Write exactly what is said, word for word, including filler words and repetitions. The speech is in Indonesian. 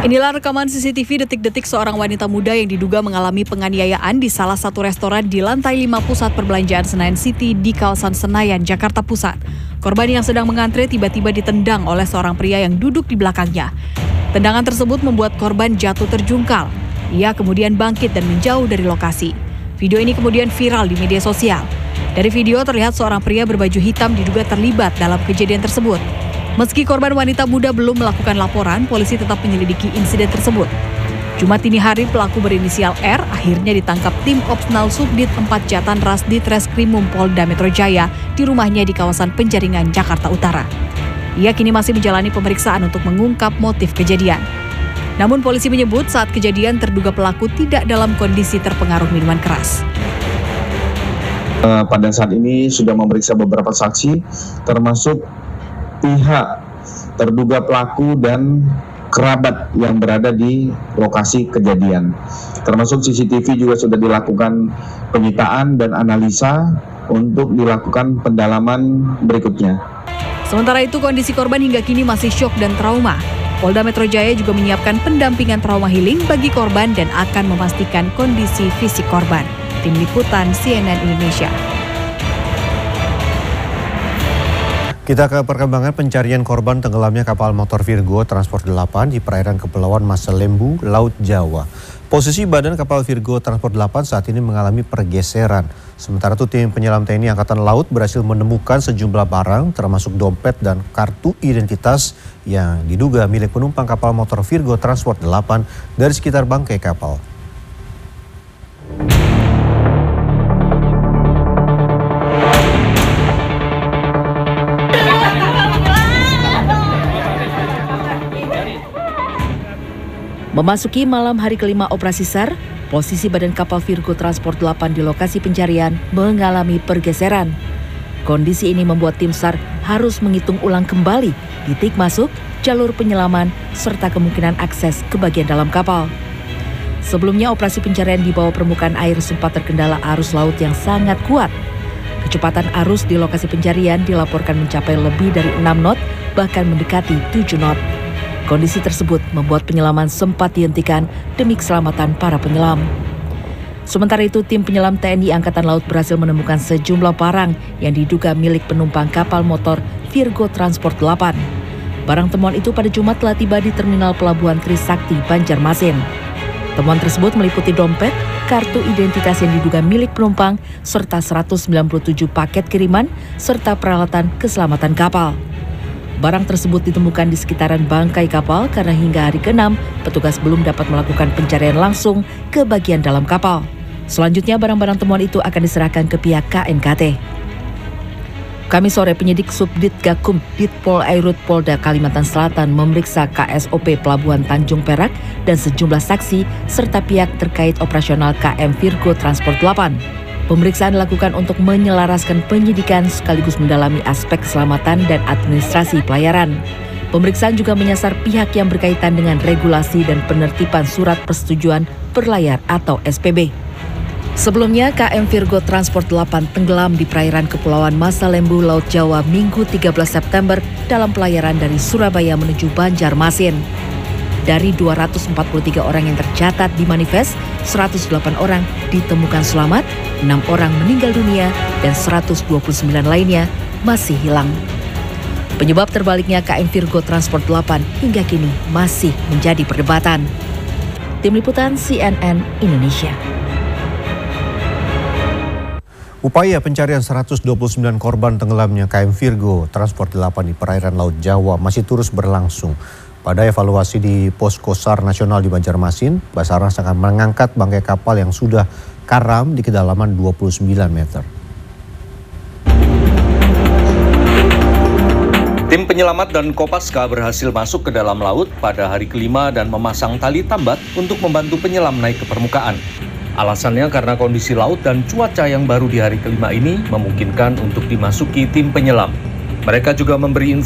Inilah rekaman C C T V detik-detik seorang wanita muda yang diduga mengalami penganiayaan di salah satu restoran di lantai lima pusat perbelanjaan Senayan City di kawasan Senayan, Jakarta Pusat. Korban yang sedang mengantre tiba-tiba ditendang oleh seorang pria yang duduk di belakangnya. Tendangan tersebut membuat korban jatuh terjungkal. Ia kemudian bangkit dan menjauh dari lokasi. Video ini kemudian viral di media sosial. Dari video terlihat seorang pria berbaju hitam diduga terlibat dalam kejadian tersebut. Meski korban wanita muda belum melakukan laporan, polisi tetap menyelidiki insiden tersebut. Jumat dini hari pelaku berinisial R akhirnya ditangkap tim Opsnal Subdit empat Jatan Ras di Treskrimum Polda Metro Jaya di rumahnya di kawasan Penjaringan, Jakarta Utara. Ia kini masih menjalani pemeriksaan untuk mengungkap motif kejadian. Namun polisi menyebut saat kejadian terduga pelaku tidak dalam kondisi terpengaruh minuman keras. Pada saat ini sudah memeriksa beberapa saksi, termasuk pihak terduga pelaku dan kerabat yang berada di lokasi kejadian. Termasuk C C T V juga sudah dilakukan penyitaan dan analisa untuk dilakukan pendalaman berikutnya. Sementara itu kondisi korban hingga kini masih syok dan trauma. Polda Metro Jaya juga menyiapkan pendampingan trauma healing bagi korban dan akan memastikan kondisi fisik korban. Tim Liputan C N N Indonesia. Kita ke perkembangan pencarian korban tenggelamnya kapal motor Virgo Transport delapan di perairan Kepulauan Masalembu, Laut Jawa. Posisi badan kapal Virgo Transport delapan saat ini mengalami pergeseran. Sementara itu tim penyelam T N I Angkatan Laut berhasil menemukan sejumlah barang termasuk dompet dan kartu identitas yang diduga milik penumpang kapal motor Virgo Transport delapan dari sekitar bangkai kapal. Memasuki malam hari kelima operasi SAR, posisi badan kapal Virgo Transport delapan di lokasi pencarian mengalami pergeseran. Kondisi ini membuat tim SAR harus menghitung ulang kembali titik masuk, jalur penyelaman, serta kemungkinan akses ke bagian dalam kapal. Sebelumnya operasi pencarian di bawah permukaan air sempat terkendala arus laut yang sangat kuat. Kecepatan arus di lokasi pencarian dilaporkan mencapai lebih dari enam knot, bahkan mendekati tujuh knot. Kondisi tersebut membuat penyelaman sempat dihentikan demi keselamatan para penyelam. Sementara itu, tim penyelam T N I Angkatan Laut berhasil menemukan sejumlah barang yang diduga milik penumpang kapal motor Virgo Transport delapan. Barang temuan itu pada Jumat telah tiba di Terminal Pelabuhan Trisakti, Banjarmasin. Temuan tersebut meliputi dompet, kartu identitas yang diduga milik penumpang, serta seratus sembilan puluh tujuh paket kiriman, serta peralatan keselamatan kapal. Barang tersebut ditemukan di sekitaran bangkai kapal karena hingga hari keenam petugas belum dapat melakukan pencarian langsung ke bagian dalam kapal. Selanjutnya barang-barang temuan itu akan diserahkan ke pihak K N K T. Kamis sore penyidik Subdit Gakum Ditpol Airut Polda Kalimantan Selatan memeriksa K S O P Pelabuhan Tanjung Perak dan sejumlah saksi serta pihak terkait operasional K M Virgo Transport delapan. Pemeriksaan dilakukan untuk menyelaraskan penyidikan sekaligus mendalami aspek keselamatan dan administrasi pelayaran. Pemeriksaan juga menyasar pihak yang berkaitan dengan regulasi dan penertiban surat persetujuan berlayar atau S P B. Sebelumnya, K M Virgo Transport delapan tenggelam di perairan Kepulauan Masalembu, Laut Jawa, Minggu tiga belas September dalam pelayaran dari Surabaya menuju Banjarmasin. Dari dua ratus empat puluh tiga orang yang tercatat di manifest, seratus delapan orang ditemukan selamat, enam orang meninggal dunia, dan seratus dua puluh sembilan lainnya masih hilang. Penyebab terbaliknya K M Virgo Transport delapan hingga kini masih menjadi perdebatan. Tim Liputan C N N Indonesia. Upaya pencarian seratus dua puluh sembilan korban tenggelamnya K M Virgo Transport delapan di perairan Laut Jawa masih terus berlangsung. Pada evaluasi di Posko SAR Nasional di Banjarmasin, Basarnas akan mengangkat bangkai kapal yang sudah karam di kedalaman dua puluh sembilan meter. Tim penyelamat dan Kopaska berhasil masuk ke dalam laut pada hari kelima dan memasang tali tambat untuk membantu penyelam naik ke permukaan. Alasannya karena kondisi laut dan cuaca yang baru di hari kelima ini memungkinkan untuk dimasuki tim penyelam. Mereka juga memberi